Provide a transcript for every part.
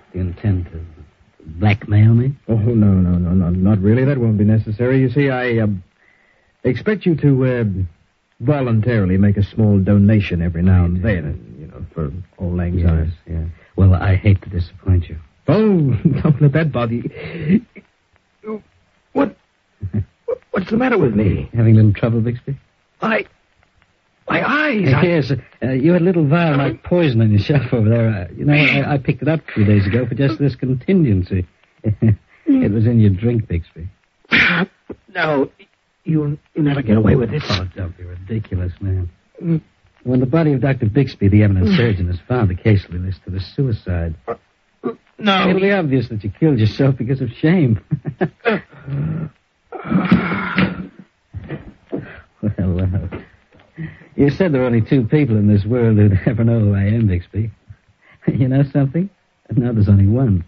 Do you intend to blackmail me? Oh, no, not really. That won't be necessary. You see, I expect you to voluntarily make a small donation every now and then, for Old Lang Syne. Yes. Well, I hate to disappoint you. Oh, don't let that bother you. What's the matter with me? Having a little trouble, Bixby? My eyes. Yes, you had a little vial like poison on your shelf over there. I picked it up a few days ago for just this contingency. It was in your drink, Bixby. No, you'll never get away with this. Oh, don't be ridiculous, man. When the body of Dr. Bixby, the eminent surgeon, is found, the case will be listed as suicide. No. It'll be obvious that you killed yourself because of shame. Well, you said there are only two people in this world who'd ever know who I am, Bixby. You know something? Now there's only one.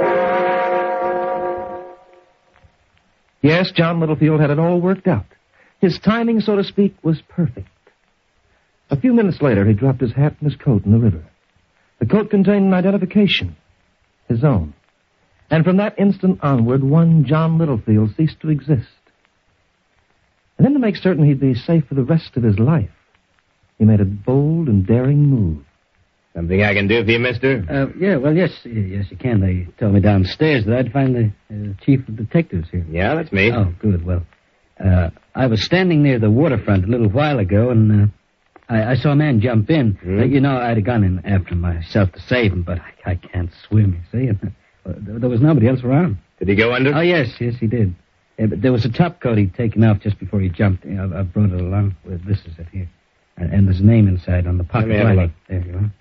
Yes, John Littlefield had it all worked out. His timing, so to speak, was perfect. A few minutes later, he dropped his hat and his coat in the river. The coat contained an identification, his own. And from that instant onward, one John Littlefield ceased to exist. And then to make certain he'd be safe for the rest of his life, he made a bold and daring move. Something I can do for you, mister? Yes, you can. They told me downstairs that I'd find the chief of detectives here. Yeah, that's me. Oh, good. Well, I was standing near the waterfront a little while ago, and I saw a man jump in. I'd have gone in after myself to save him, but I can't swim, you see. And, there was nobody else around. Did he go under? Oh, yes, he did. But there was a top coat he'd taken off just before he jumped. I brought it along. Well, this is it here. And there's a name inside on the pocket. Let me have a look. There you are.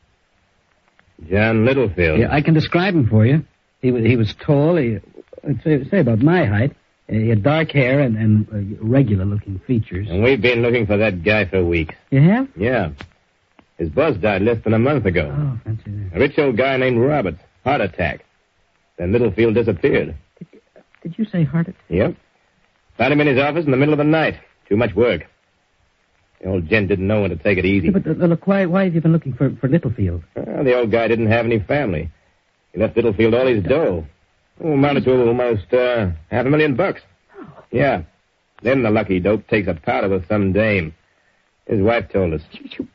John Littlefield. Yeah, I can describe him for you. He was tall. I'd say about my height. He had dark hair and regular-looking features. And we've been looking for that guy for weeks. You have? Yeah. His boss died less than a month ago. Oh, fancy that. A rich old guy named Roberts. Heart attack. Then Littlefield disappeared. Did you say heart attack? Yep. Found him in his office in the middle of the night. Too much work. The old gent didn't know when to take it easy. Yeah, but look, why have you been looking for Littlefield? Well, the old guy didn't have any family. He left Littlefield all his dough. Amounted to almost $500,000. Oh. Yeah. Then the lucky dope takes a powder with some dame. His wife told us.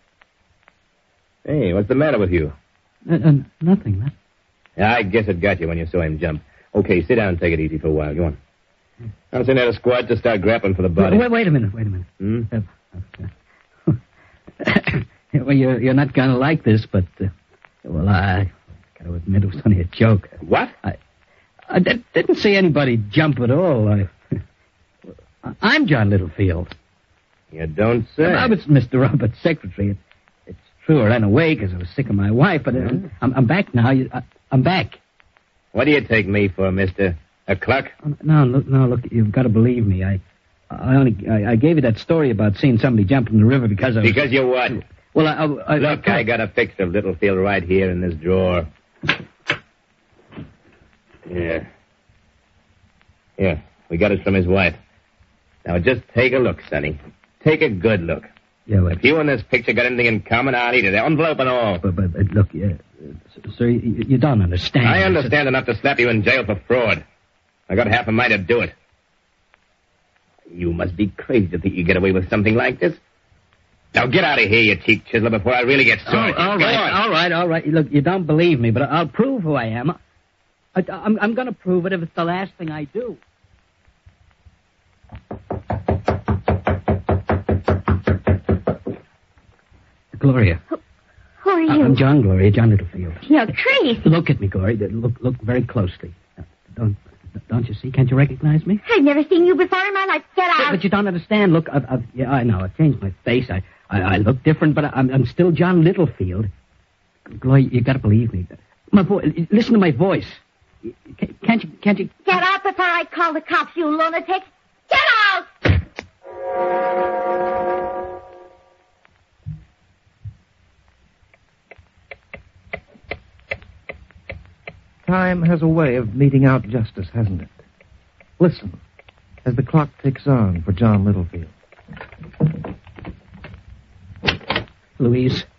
Hey, what's the matter with you? Nothing, man. I guess it got you when you saw him jump. Okay, sit down and take it easy for a while. Go on. I'll send out a squad to start grappling for the body. Wait a minute. Well, you're not going to like this, but, I got to admit it was only a joke. What? I didn't see anybody jump at all. I'm John Littlefield. You don't say. I was Mr. Roberts' secretary. It's true I ran away because I was sick of my wife, but I'm back now. I'm back. What do you take me for, mister? A cluck? No, look, you've got to believe me. I gave you that story about seeing somebody jump in the river because I was... Because you what? Well, Look, I got a picture of Littlefield right here in this drawer. Yeah, we got it from his wife. Now, just take a look, Sonny. Take a good look. Yeah, well... If you and this picture got anything in common, I'll eat it. Envelope and all. But look, sir, you don't understand. I understand enough to slap you in jail for fraud. I got half a mind to do it. You must be crazy to think you get away with something like this. Now get out of here, you cheek chiseler, before I really get sore. All right. Look, you don't believe me, but I'll prove who I am. I'm going to prove it if it's the last thing I do. Gloria. Who are you? I'm John, Gloria, John Littlefield. You're crazy. Look at me, Gloria. Look very closely. Don't you see? Can't you recognize me? I've never seen you before in my life. Get out. But you don't understand. Look, I know. I've changed my face. I look different, but I'm still John Littlefield. Gloria, you got to believe me. My voice. Listen to my voice. Can't you? Get out before I call the cops, you lunatic. Get out! Time has a way of meting out justice, hasn't it? Listen, as the clock ticks on for John Littlefield. Louise.